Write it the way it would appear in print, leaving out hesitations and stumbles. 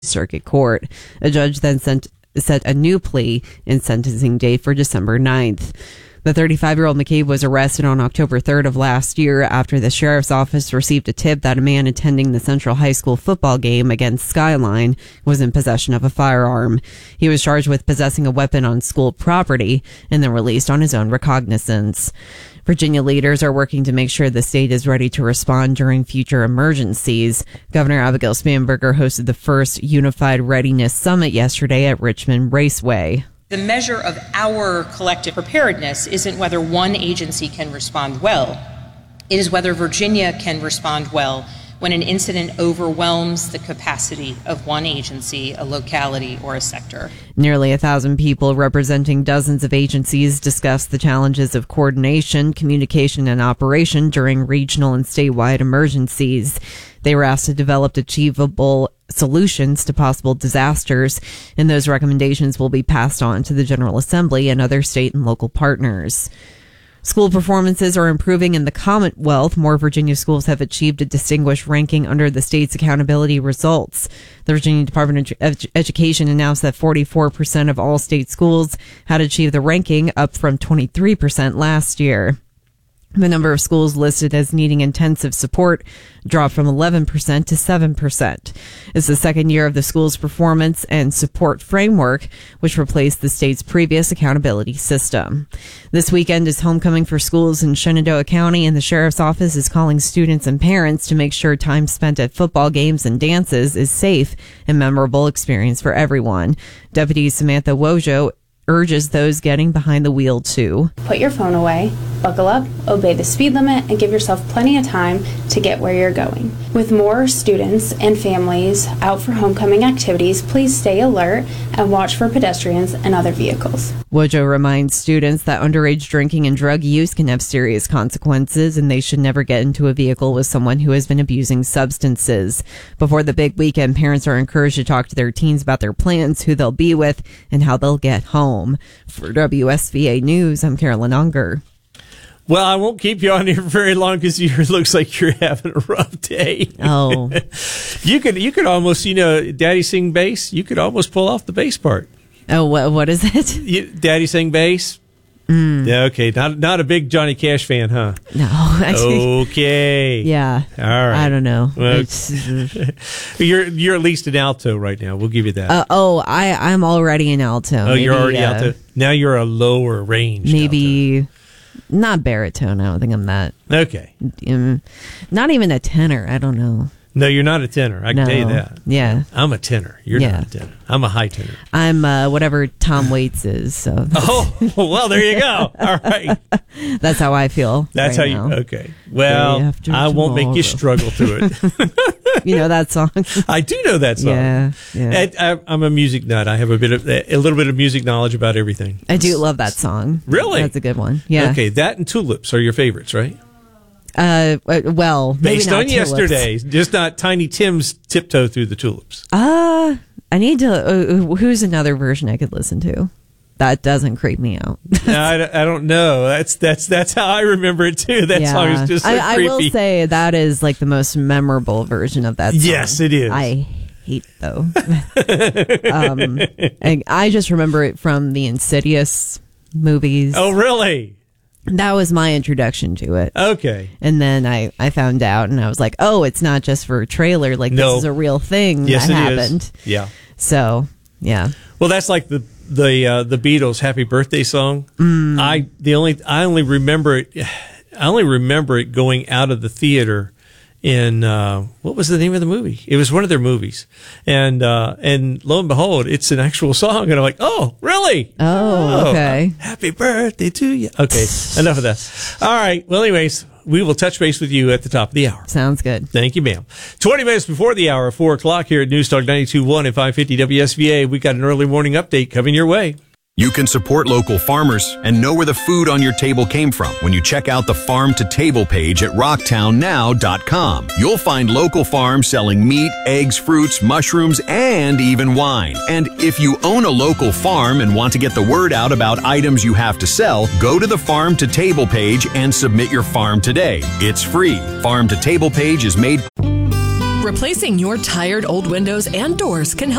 Circuit Court. A judge then set a new plea and sentencing date for December 9th. The 35-year-old McCabe was arrested on October 3rd of last year after the sheriff's office received a tip that a man attending the Central High School football game against Skyline was in possession of a firearm. He was charged with possessing a weapon on school property and then released on his own recognizance. Virginia leaders are working to make sure the state is ready to respond during future emergencies. Governor Abigail Spanberger hosted the first Unified Readiness Summit yesterday at Richmond Raceway. The measure of our collective preparedness isn't whether one agency can respond well. It is whether Virginia can respond well when an incident overwhelms the capacity of one agency, a locality, or a sector. Nearly 1,000 people representing dozens of agencies discussed the challenges of coordination, communication, and operation during regional and statewide emergencies. They were asked to develop achievable solutions to possible disasters, and those recommendations will be passed on to the General Assembly and other state and local partners. School performances are improving in the Commonwealth. More Virginia schools have achieved a distinguished ranking under the state's accountability results. The Virginia Department of Education announced that 44% of all state schools had achieved the ranking, up from 23% last year. The number of schools listed as needing intensive support dropped from 11% to 7%. It's the second year of the school's performance and support framework, which replaced the state's previous accountability system. This weekend is homecoming for schools in Shenandoah County, and the sheriff's office is calling students and parents to make sure time spent at football games and dances is safe and memorable experience for everyone. Deputy Samantha Wojo urges those getting behind the wheel to put your phone away, buckle up, obey the speed limit, and give yourself plenty of time to get where you're going. With more students and families out for homecoming activities, please stay alert and watch for pedestrians and other vehicles. Wojo reminds students that underage drinking and drug use can have serious consequences, and they should never get into a vehicle with someone who has been abusing substances. Before the big weekend, parents are encouraged to talk to their teens about their plans, who they'll be with, and how they'll get home. For WSVA News, I'm Carolyn Unger. Well, I won't keep you on here very long because it looks like you're having a rough day. Oh. You could almost, Daddy sing bass. You could almost pull off the bass part. Oh, what is it? Daddy sing bass. Yeah, okay, not a big Johnny Cash fan, huh? No. Okay. Yeah. All right. I don't know. Well, you're at least an alto right now. We'll give you that. I'm already an alto. Oh, you're already alto. Now you're a lower range. Maybe alto. Not baritone. I don't think I'm that. Okay. Not even a tenor. I don't know. No, you're not a tenor. I can tell you that. Yeah. I'm a tenor. You're not a tenor. I'm a high tenor. I'm whatever Tom Waits is. So. Oh, well, there you go. All right. That's how I feel. That's right how now. you. Okay. Well, I won't make you struggle through it. You know that song? I do know that song. Yeah. I'm a music nut. I have a little bit of music knowledge about everything. I do love that song. Really? That's a good one. Yeah. Okay. That and Tulips are your favorites, right? Well, based on Tulips. yesterday, just not Tiny Tim's Tiptoe Through the Tulips. I need to. Who's another version I could listen to? That doesn't creep me out. I don't know. That's how I remember it too. That song is just so creepy. I will say that is like the most memorable version of that song. Yes, it is. I hate it though. And I just remember it from the Insidious movies. Oh, really? That was my introduction to it. Okay. And then I found out, and I was like, oh, it's not just for a trailer. Like, this is a real thing that happened. Is. Yeah. So, yeah. Well, that's like the Beatles' Happy Birthday song. I only remember it going out of the theater in what was the name of the movie? It was one of their movies, and lo and behold, it's an actual song, and I'm like, oh, really? Oh, okay. Happy birthday to you. Okay, enough of that. All right. Well, anyways, we will touch base with you at the top of the hour. Sounds good. Thank you, ma'am. 20 minutes before the hour, 4 o'clock here at News Talk 92.1 and 550 WSVA. We got an early morning update coming your way. You can support local farmers and know where the food on your table came from when you check out the Farm to Table page at rocktownnow.com. You'll find local farms selling meat, eggs, fruits, mushrooms, and even wine. And if you own a local farm and want to get the word out about items you have to sell, go to the Farm to Table page and submit your farm today. It's free. Farm to Table page is made. Replacing your tired old windows and doors can help